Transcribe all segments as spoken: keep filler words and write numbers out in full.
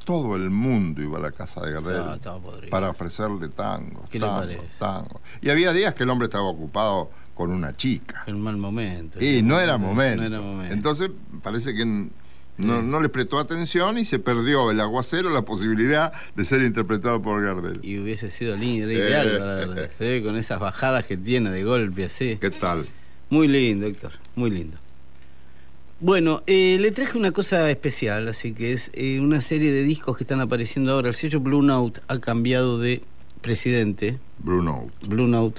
todo el mundo iba a la casa de Gardel Ah, estaba podrido. para ofrecerle tango, ¿Qué le tango, parece? tango. Y había días que el hombre estaba ocupado con una chica. En un mal momento. Y no era momento. No era momento. Entonces parece que no, sí. no le prestó atención y se perdió el aguacero la posibilidad de ser interpretado por Gardel. Y hubiese sido lindo, ideal eh, para Gardel. Se ve con esas bajadas que tiene de golpe así. ¿Qué tal? Muy lindo, Héctor, muy lindo. Bueno, eh, le traje una cosa especial, así que es eh, una serie de discos que están apareciendo ahora. El sello Blue Note ha cambiado de presidente. Blue Note. Blue Note.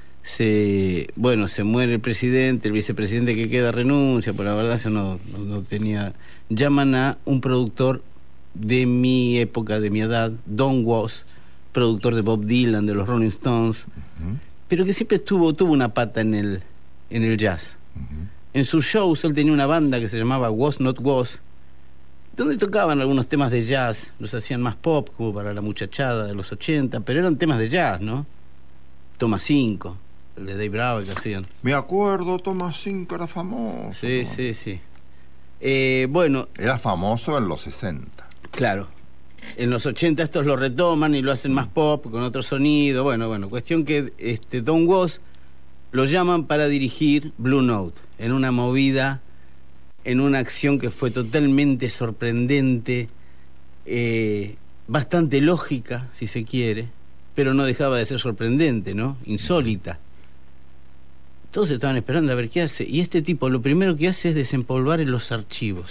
Se, bueno, se muere el presidente, el vicepresidente que queda renuncia, pero la verdad yo no, no, no tenía... Llaman a un productor de mi época, de mi edad, Don Was, productor de Bob Dylan, de los Rolling Stones, uh-huh. pero que siempre estuvo, tuvo una pata en el, en el jazz. Uh-huh. En sus shows él tenía una banda que se llamaba Was Not Was, donde tocaban algunos temas de jazz, los hacían más pop, como para la muchachada de los ochenta, pero eran temas de jazz, ¿no? Toma cinco, el de Dave Bravo que hacían. Me acuerdo, Toma cinco era famoso. Sí, ¿no? sí, sí. Eh, bueno... Era famoso en los sesenta. Claro. En los ochenta estos lo retoman y lo hacen más pop, con otro sonido. Bueno, bueno, cuestión que este, Don Was lo llaman para dirigir Blue Note, en una movida, en una acción que fue totalmente sorprendente, eh, bastante lógica, si se quiere, pero no dejaba de ser sorprendente, ¿no? Insólita. Todos estaban esperando a ver qué hace, y este tipo lo primero que hace es desempolvar en los archivos,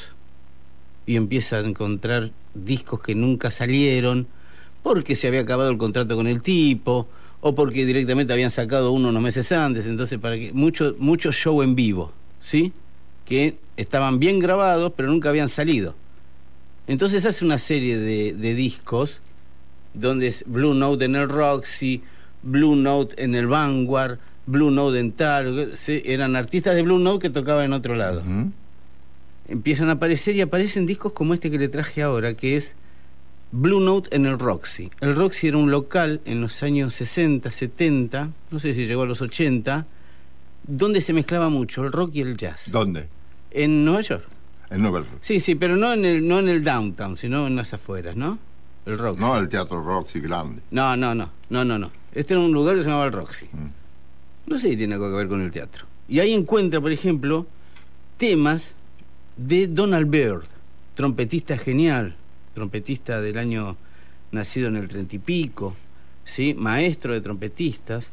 y empieza a encontrar discos que nunca salieron, porque se había acabado el contrato con el tipo, o porque directamente habían sacado uno unos meses antes, entonces para que mucho, mucho show en vivo, ¿sí? Que estaban bien grabados, pero nunca habían salido. Entonces hace una serie de, de discos, donde es Blue Note en el Roxy, Blue Note en el Vanguard, Blue Note en tal, ¿sí? Eran artistas de Blue Note que tocaban en otro lado. Uh-huh. Empiezan a aparecer y aparecen discos como este que le traje ahora, que es Blue Note en el Roxy. El Roxy era un local en los años sesenta, setenta, no sé si llegó a los ochenta, donde se mezclaba mucho el rock y el jazz. ¿Dónde? En Nueva York. En Nueva York. Sí, sí, pero no en el, no en el downtown, sino en las afueras, ¿no? El Roxy. No el Teatro Roxy grande. No, no, no, no, no, no. Este era un lugar que se llamaba el Roxy. Mm. No sé si tiene algo que ver con el teatro. Y ahí encuentra, por ejemplo, temas de Donald Byrd, trompetista genial, trompetista del año, nacido en el treinta y pico, ¿sí? Maestro de trompetistas,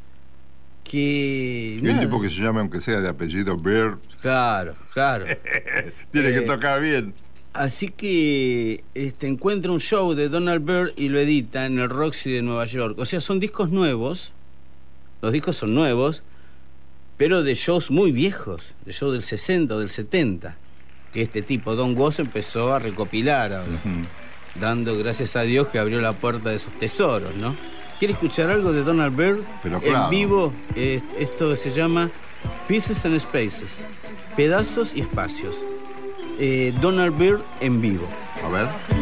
que... Y un tipo que se llame, aunque sea de apellido Byrd. Claro, claro. Tiene eh, que tocar bien. Así que este, encuentra un show de Donald Byrd y lo edita en el Roxy de Nueva York. O sea, son discos nuevos, los discos son nuevos, pero de shows muy viejos, de shows del sesenta o del setenta, que este tipo, Don Was, empezó a recopilar ahora, uh-huh. dando gracias a Dios que abrió la puerta de esos tesoros, ¿no? ¿Quiere escuchar algo de Donald Byrd? Pero claro. En vivo, eh, esto se llama Pieces and Spaces, pedazos y espacios. Eh, Donald Byrd en vivo. A ver.